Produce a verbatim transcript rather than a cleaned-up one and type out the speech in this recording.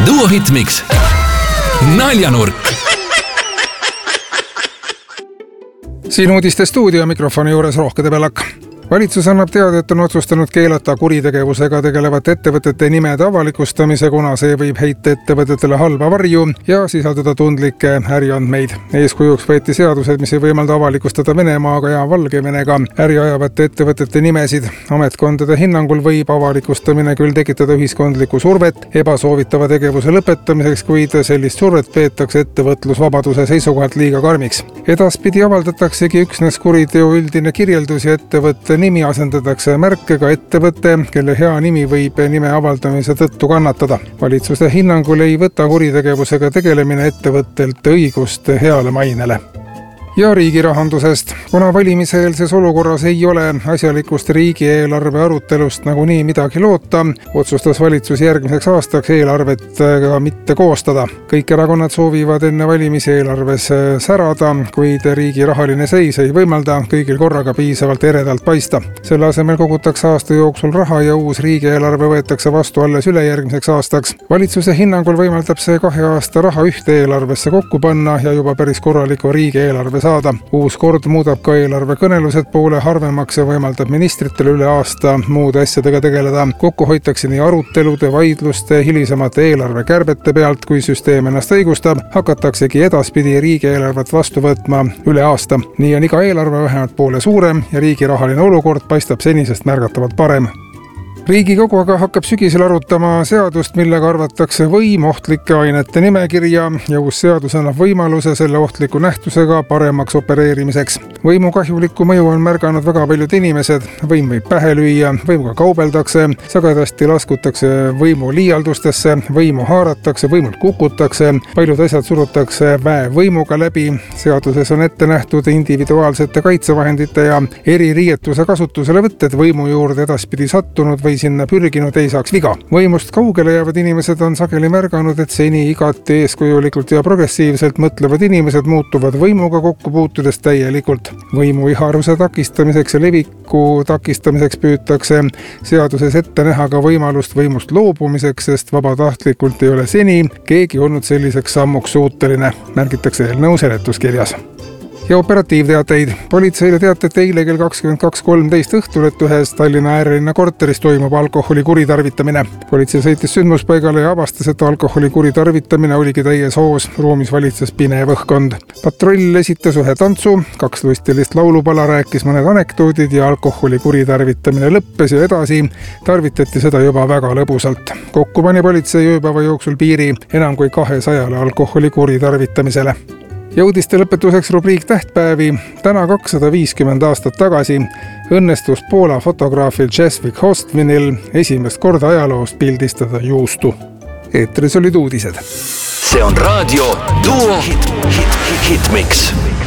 Duo Hitmix Naljanurk. Siin uudiste stuudio mikrofoni juures Rohke Tebelak. Valitsus annab teada, et on otsustanud keelata kuritegevusega tegelevate ettevõtete nimede avalikustamise, kuna see võib heita ettevõtetele halba varju ja sisaldada tundlikke äriandmeid. Eeskujuks võeti seadused, mis ei võimalda avalikustada Venemaaga ja Valgevenega äri ajavate ettevõtete nimesid. Ametkondade hinnangul võib avalikustamine küll tekitada ühiskondlikku survet ebasoovitava tegevuse lõpetamiseks, kuid sellist survet peetakse ettevõtlusvabaduse seisukohalt liiga karmiks. Edaspidi avaldataksegi üksnes kuriteo üldine kirjeldus ja ettevõtte nimi asendatakse märkega ettevõte, kelle hea nimi võib nime avaldamise tõttu kannatada. Valitsuse hinnangul ei võta kuritegevusega tegelemine ettevõttelt õigust heale mainele. Ja riigi rahandusest. Kuna valimiseelses olukorras ei ole asjalikust riigieelarve arutelust nagu nii midagi loota, otsustas valitsus järgmiseks aastaks eelarvet ka mitte koostada. Kõik erakonnad soovivad enne valimiseelarves särada, kuid riigi rahaline seis ei võimalda kõigil korraga piisavalt eredalt paista. Selle asemel kogutakse aasta jooksul raha ja uus riigieelarve võetakse vastu alles ülejärgmiseks aastaks. Valitsuse hinnangul võimaldab see kahe aasta raha ühte eelarvesse kokku panna ja juba päris korraliku riigieelarve saada. Uus kord muudab ka eelarve kõnelused poole harvemaks ja võimaldab ministritele üle aasta muude asjadega tegeleda. Kokku hoitakse nii arutelude, vaidluste, hilisemate eelarve kärbete pealt, kui süsteem ennast õigustab, hakataksegi edaspidi riigieelarvet vastu võtma üle aasta. Nii on iga eelarve vähemalt poole suurem ja riigi rahaline olukord paistab senisest märgatavalt parem. Riigikogu aga hakkab sügisel arutama seadust, millega arvatakse võim ohtlike ainete nimekirja ja uus seadus annab võimaluse selle ohtliku nähtusega paremaks opereerimiseks. Võimu kahjulikku mõju on märganud väga paljud inimesed. Võim võib pähe lüüa, võimuga kaubeldakse, sagedasti laskutakse võimu liialdustesse, võimu haaratakse, võimult kukutakse, paljud asjad surutakse väe võimuga läbi. Seaduses on ette nähtud individuaalsete kaitsevahendite ja eririietuse kasutusele võtted võimu juurde edaspidi sattunud või sinna pürginud ei saaks viga. Võimust kaugele jäävad inimesed on sageli märganud, et seni igati eeskujulikult ja progressiivselt mõtlevad inimesed muutuvad võimuga kokku puutudes täielikult. Võimu iharuse takistamiseks ja leviku takistamiseks püütakse seaduses ette näha ka võimalust võimust loobumiseks, sest vabatahtlikult ei ole seni keegi olnud selliseks sammuks suuteline, märgitakse eelnõu seletuskirjas. Ja operatiivteateid. Politseile teatati eile kell kakskümmend kaks kolmteist õhtul, et ühes Tallinna äärelinna korteris toimub alkoholi kuritarvitamine. Politsei sõitis sündmuspaigale ja avastas, et alkoholi kuritarvitamine oligi täies hoos. Ruumis valitses pinev õhkkond. Patrull esitas ühe tantsu, kaks lustilist laulupala, rääkis mõned anekdoodid ja alkoholi kuritarvitamine lõppes ja edasi tarvitati seda juba väga lõbusalt. Kokku pani politsei ööpäeva jooksul piiri enam kui kahesajale alkoholi kuritarvitamisele. Ja uudiste lõpetuseks rubriik Tähtpäevi. Täna kakssada viiskümmend aastat tagasi õnnestus Poola fotograafil Czesław Hostwinil esimest korda ajaloost pildistada juustu. Eetris olid uudised. See on raadio Duo Hit, Hit, Hitmix.